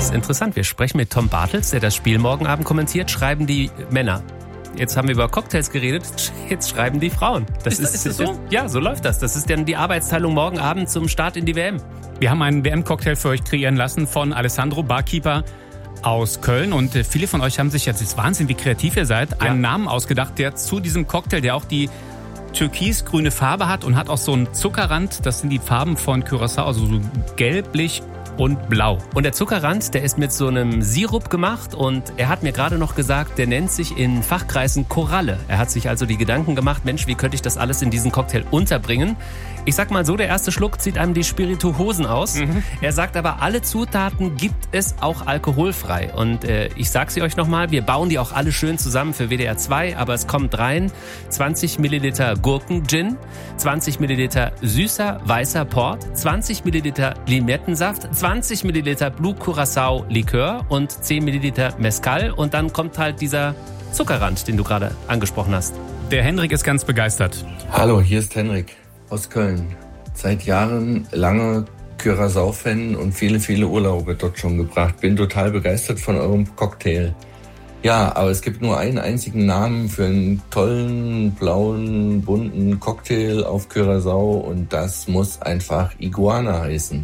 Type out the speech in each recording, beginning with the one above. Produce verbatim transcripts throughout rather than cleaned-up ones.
ist interessant. Wir sprechen mit Tom Bartels, der das Spiel morgen Abend kommentiert. Schreiben die Männer. Jetzt haben wir über Cocktails geredet, jetzt schreiben die Frauen. Das ist, ist, ist das so? Ja, so läuft das. Das ist dann die Arbeitsteilung morgen Abend zum Start in die W M. Wir haben einen W M-Cocktail für euch kreieren lassen von Alessandro, Barkeeper aus Köln. Und viele von euch haben sich jetzt, das ist Wahnsinn, wie kreativ ihr seid, ja. einen Namen ausgedacht, der zu diesem Cocktail, der auch die türkisgrüne Farbe hat und hat auch so einen Zuckerrand. Das sind die Farben von Curaçao, also so gelblich und blau. Und der Zuckerrand, der ist mit so einem Sirup gemacht und er hat mir gerade noch gesagt, der nennt sich in Fachkreisen Koralle. Er hat sich also die Gedanken gemacht, Mensch, wie könnte ich das alles in diesen Cocktail unterbringen? Ich sag mal so, der erste Schluck zieht einem die Spirituosen aus. Mhm. Er sagt aber, alle Zutaten gibt es auch alkoholfrei. Und äh, ich sag sie euch nochmal, wir bauen die auch alle schön zusammen für W D R zwei, aber es kommt rein zwanzig Milliliter Gurken-Gin, zwanzig Milliliter süßer weißer Port, zwanzig Milliliter Limettensaft, zwanzig Milliliter Blue Curaçao Likör und zehn Milliliter Mezcal. Und dann kommt halt dieser Zuckerrand, den du gerade angesprochen hast. Der Henrik ist ganz begeistert. Hallo, hier ist Henrik aus Köln. Seit Jahren lange Curaçao-Fan und viele, viele Urlaube dort schon gebracht. Bin total begeistert von eurem Cocktail. Ja, aber es gibt nur einen einzigen Namen für einen tollen, blauen, bunten Cocktail auf Curaçao und das muss einfach Iguana heißen.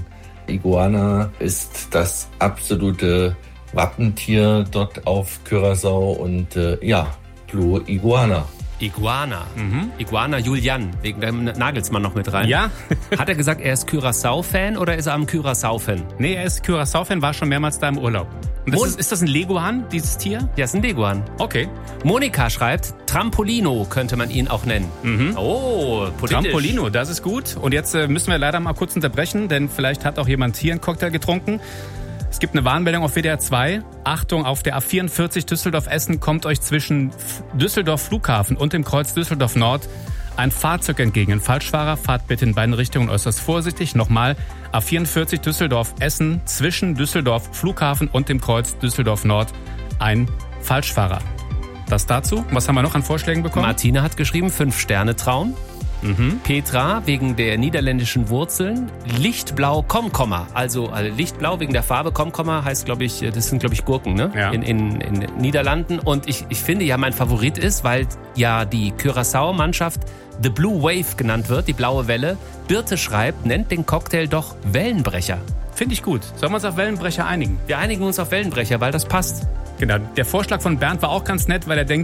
Iguana ist das absolute Wappentier dort auf Curaçao und äh, ja, Blue Iguana. Iguana. Mhm. Iguana Julian, wegen deinem Nagelsmann noch mit rein. Ja. Hat er gesagt, er ist Curaçao-Fan oder ist er am Curaçao-Fan? Nee, er ist Curaçao-Fan, war schon mehrmals da im Urlaub. Und das ist, ist das ein Leguan, dieses Tier? Ja, ist ein Leguan. Okay. Monika schreibt, Trampolino könnte man ihn auch nennen. Mhm. Oh, politisch. Trampolino, das ist gut. Und jetzt äh, müssen wir leider mal kurz unterbrechen, denn vielleicht hat auch jemand hier einen Cocktail getrunken. Es gibt eine Warnmeldung auf W D R zwei. Achtung, auf der A vierundvierzig Düsseldorf-Essen kommt euch zwischen Düsseldorf Flughafen und dem Kreuz Düsseldorf Nord ein Fahrzeug entgegen. Ein Falschfahrer, fahrt bitte in beiden Richtungen äußerst vorsichtig. Nochmal, A vierundvierzig Düsseldorf-Essen zwischen Düsseldorf Flughafen und dem Kreuz Düsseldorf Nord ein Falschfahrer. Das dazu. Was haben wir noch an Vorschlägen bekommen? Martina hat geschrieben, fünf Sterne Traum. Mhm. Petra wegen der niederländischen Wurzeln. Lichtblau Komkommer. Also, also Lichtblau wegen der Farbe. Komkommer heißt, glaube ich, das sind, glaube ich, Gurken, ne? Ja. In, in, in Niederlanden. Und ich, ich finde ja, mein Favorit ist, weil ja die Curaçao-Mannschaft The Blue Wave genannt wird, die blaue Welle. Birte schreibt, nennt den Cocktail doch Wellenbrecher. Finde ich gut. Sollen wir uns auf Wellenbrecher einigen? Wir einigen uns auf Wellenbrecher, weil das passt. Genau. Der Vorschlag von Bernd war auch ganz nett, weil er denkt,